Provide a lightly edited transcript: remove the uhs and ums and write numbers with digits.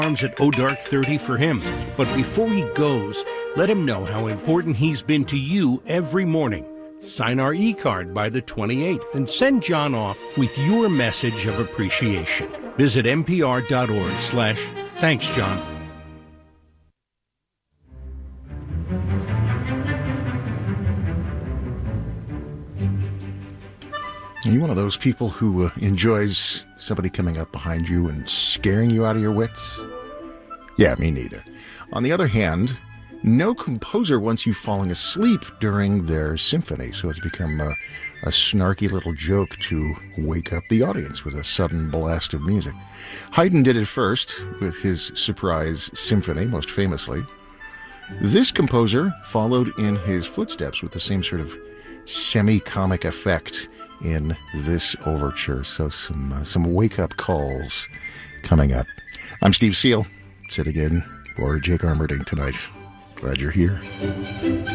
Arms at O'Dark 30 for him. But before he goes, let him know how important he's been to you every morning. Sign our e-card by the 28th and send John off with your message of appreciation. Visit npr.org/thanks, John. Are you one of those people who enjoys somebody coming up behind you and scaring you out of your wits? Yeah, me neither. On the other hand, no composer wants you falling asleep during their symphony, so it's become a snarky little joke to wake up the audience with a sudden blast of music. Haydn did it first with his Surprise Symphony, most famously. This composer followed in his footsteps with the same sort of semi-comic effect in this overture. So some wake-up calls coming up. I'm Steve Seal, sitting in for Jake Armerding tonight. Glad you're here.